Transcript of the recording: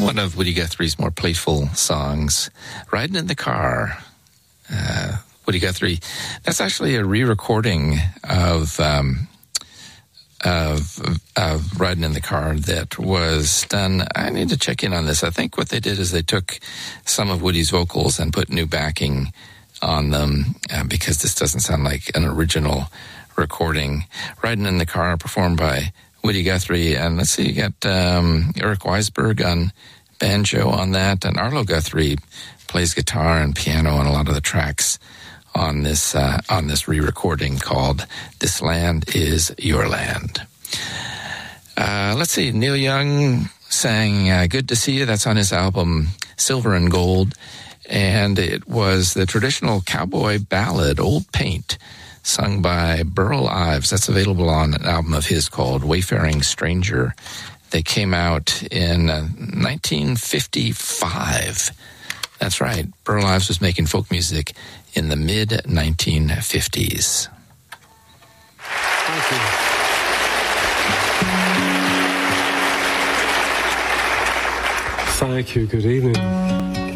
one of Woody Guthrie's more playful songs, Riding in the Car. Woody Guthrie, that's actually a re-recording of Riding in the Car that was done. I need to check in on this. I think what they did is they took some of Woody's vocals and put new backing on them because this doesn't sound like an original recording. Riding in the Car, performed by Woody Guthrie, and let's see, you got Eric Weisberg on banjo on that, and Arlo Guthrie plays guitar and piano on a lot of the tracks on this re-recording called "This Land Is Your Land." Let's see, Neil Young sang "Good to See You." That's on his album Silver and Gold, and it was the traditional cowboy ballad "Old Paint," sung by Burl Ives. That's available on an album of his called Wayfaring Stranger. They came out in 1955. That's right. Burl Ives was making folk music in the mid-1950s. Thank you. Thank you. Good evening.